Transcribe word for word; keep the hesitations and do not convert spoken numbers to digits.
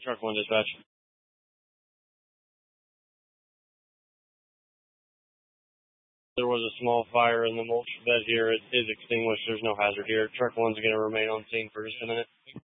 Truck one dispatch. There was a small fire in the mulch bed here. It is extinguished. There's no hazard here. Truck one's going to remain on scene for just a minute.